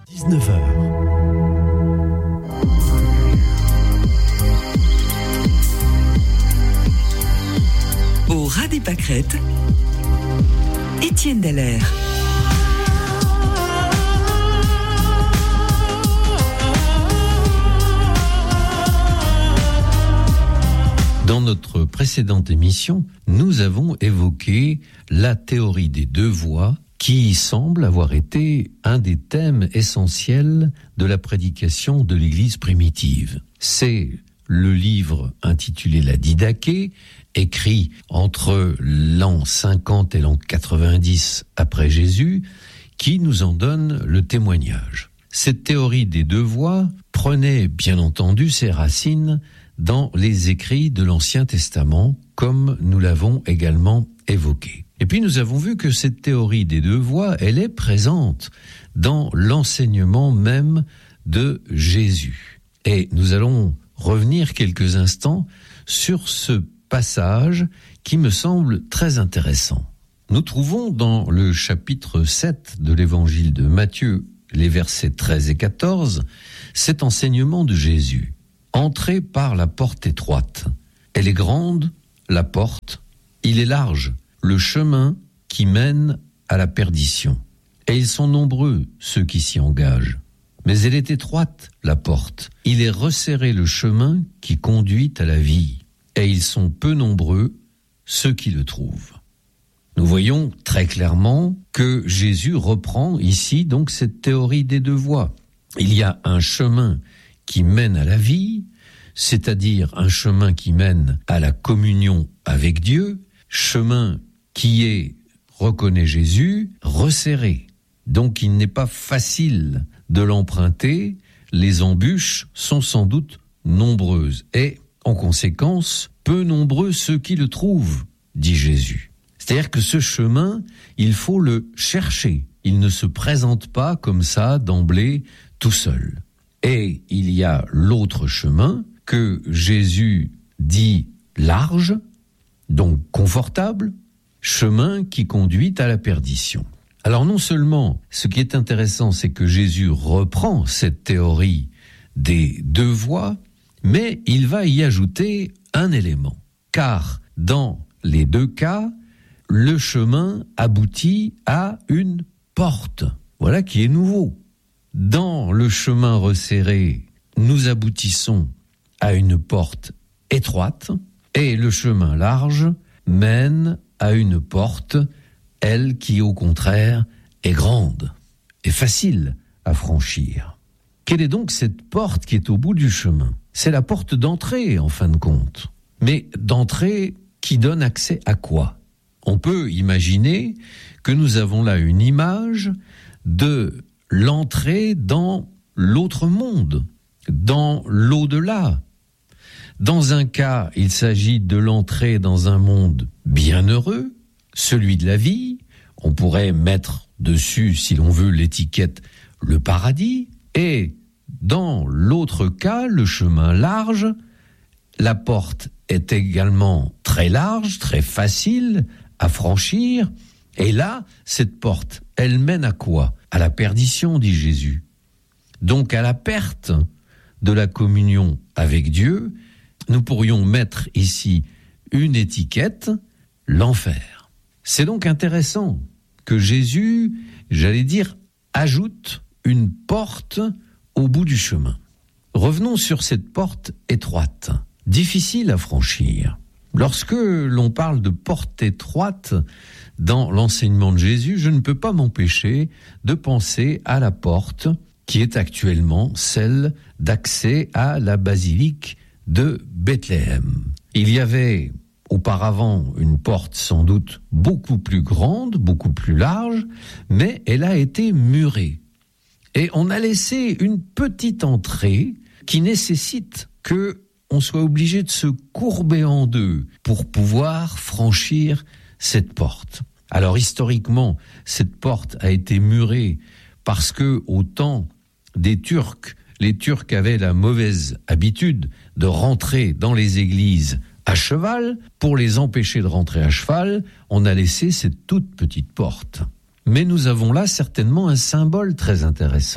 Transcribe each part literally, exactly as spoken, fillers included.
dix-neuf heures. Au ras des pâquerettes, Étienne Dallaire. Dans notre précédente émission, nous avons évoqué la théorie des deux voies qui semble avoir été un des thèmes essentiels de la prédication de l'Église primitive. C'est le livre intitulé La Didaché, écrit entre l'an cinquante et l'an quatre-vingt-dix après Jésus, qui nous en donne le témoignage. Cette théorie des deux voies prenait bien entendu ses racines dans les écrits de l'Ancien Testament, comme nous l'avons également évoqué. Et puis nous avons vu que cette théorie des deux voies, elle est présente dans l'enseignement même de Jésus. Et nous allons revenir quelques instants sur ce passage qui me semble très intéressant. Nous trouvons dans le chapitre sept de l'évangile de Matthieu, les versets treize et quatorze, cet enseignement de Jésus. Entrez par la porte étroite. Elle est grande, la porte. Il est large, le chemin qui mène à la perdition. Et ils sont nombreux, ceux qui s'y engagent. Mais elle est étroite, la porte. Il est resserré le chemin qui conduit à la vie. Et ils sont peu nombreux, ceux qui le trouvent. Nous voyons très clairement que Jésus reprend ici donc cette théorie des deux voies. Il y a un chemin qui mène à la vie, c'est-à-dire un chemin qui mène à la communion avec Dieu, chemin qui est, reconnaît Jésus, resserré. Donc il n'est pas facile de l'emprunter, les embûches sont sans doute nombreuses et, en conséquence, peu nombreux ceux qui le trouvent, dit Jésus. C'est-à-dire que ce chemin, il faut le chercher. Il ne se présente pas comme ça d'emblée tout seul. Et il y a l'autre chemin que Jésus dit large, donc confortable, chemin qui conduit à la perdition. Alors non seulement, ce qui est intéressant, c'est que Jésus reprend cette théorie des deux voies, mais il va y ajouter un élément. Car dans les deux cas, le chemin aboutit à une porte. Voilà qui est nouveau. Dans le chemin resserré, nous aboutissons à une porte étroite et le chemin large mène à une porte, elle qui au contraire est grande et facile à franchir. Quelle est donc cette porte qui est au bout du chemin ? C'est la porte d'entrée en fin de compte. Mais d'entrée qui donne accès à quoi ? On peut imaginer que nous avons là une image de l'entrée dans l'autre monde, dans l'au-delà. Dans un cas, il s'agit de l'entrée dans un monde bienheureux, celui de la vie. On pourrait mettre dessus, si l'on veut, l'étiquette « le paradis ». Et dans l'autre cas, le chemin large, la porte est également très large, très facile à franchir. Et là, cette porte, elle mène à quoi ? À la perdition, dit Jésus. Donc à la perte de la communion avec Dieu, nous pourrions mettre ici une étiquette, l'enfer. C'est donc intéressant que Jésus, j'allais dire, ajoute une porte au bout du chemin. Revenons sur cette porte étroite, difficile à franchir. Lorsque l'on parle de porte étroite dans l'enseignement de Jésus, je ne peux pas m'empêcher de penser à la porte qui est actuellement celle d'accès à la basilique de Bethléem. Il y avait auparavant une porte sans doute beaucoup plus grande, beaucoup plus large, mais elle a été murée. Et on a laissé une petite entrée qui nécessite que on soit obligé de se courber en deux pour pouvoir franchir cette porte. Alors historiquement, cette porte a été murée parce que au temps des Turcs, les Turcs avaient la mauvaise habitude de rentrer dans les églises à cheval. Pour les empêcher de rentrer à cheval, on a laissé cette toute petite porte. Mais nous avons là certainement un symbole très intéressant.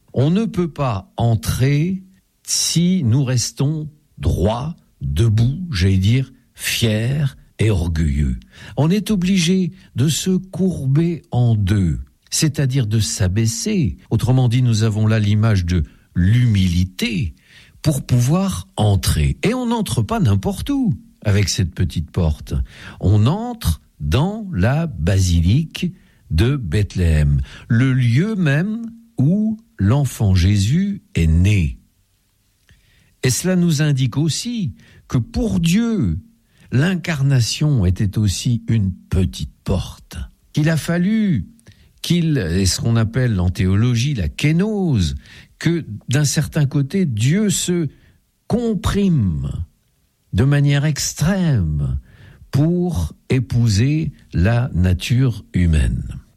On ne peut pas entrer si nous restons droits, debout, j'allais dire, fiers et orgueilleux. On est obligé de se courber en deux, c'est-à-dire de s'abaisser. Autrement dit, nous avons là l'image de l'humilité pour pouvoir entrer. Et on n'entre pas n'importe où avec cette petite porte. On entre dans la basilique de Bethléem, le lieu même où l'enfant Jésus est né. Et cela nous indique aussi que pour Dieu, l'incarnation était aussi une petite porte. Qu'il a fallu qu'il, et ce qu'on appelle en théologie la kénose, que d'un certain côté, Dieu se comprime de manière extrême pour épouser la nature humaine.